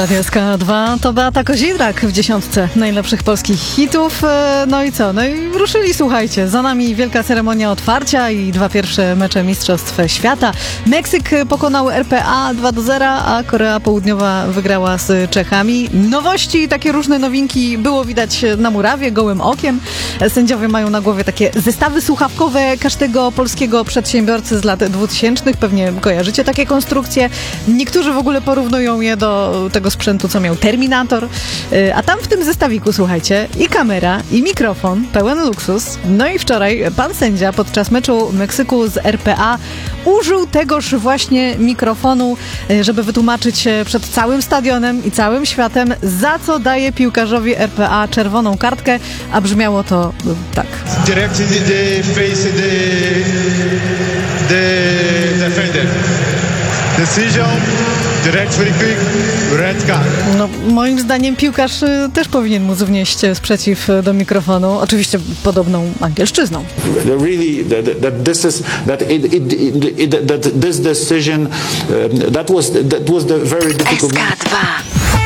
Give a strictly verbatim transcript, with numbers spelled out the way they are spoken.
Radio S K dwa to Beata Kozidrak w dziesiątce najlepszych polskich hitów. No i co? No i ruszyli, słuchajcie. Za nami wielka ceremonia otwarcia i dwa pierwsze mecze Mistrzostw Świata. Meksyk pokonał R P A dwa do zera, a Korea Południowa wygrała z Czechami. Nowości, takie różne nowinki było widać na murawie, gołym okiem. Sędziowie mają na głowie takie zestawy słuchawkowe każdego polskiego przedsiębiorcy z lat dwutysięcznych. Pewnie kojarzycie takie konstrukcje. Niektórzy w ogóle porównują je do tego sprzętu, co miał Terminator. A tam w tym zestawiku, słuchajcie, i kamera, i mikrofon, pełen luksus. No i wczoraj pan sędzia podczas meczu Meksyku z R P A użył tegoż właśnie mikrofonu, żeby wytłumaczyć się przed całym stadionem i całym światem, za co daje piłkarzowi R P A czerwoną kartkę, a brzmiało to tak. Directly the face the the defender. Decision, direct free kick, red card. No, moim zdaniem piłkarz y, też powinien móc wnieść sprzeciw do mikrofonu, oczywiście podobną angielszczyzną. Really, that, that this is that it, it, it, it that this decision uh, that was that was the very difficult. S K dwa.